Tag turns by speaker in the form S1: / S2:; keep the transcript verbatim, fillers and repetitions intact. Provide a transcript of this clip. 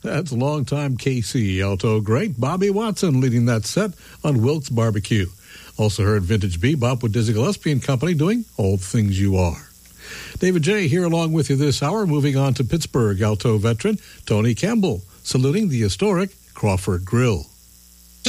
S1: That's longtime K C alto great Bobby Watson leading that set on Wilkes Barbecue. Also heard Vintage Bebop with Dizzy Gillespie and Company doing All the Things You Are. David J. here along with you this hour, moving on to Pittsburgh alto veteran Tony Campbell, saluting the historic Crawford Grill.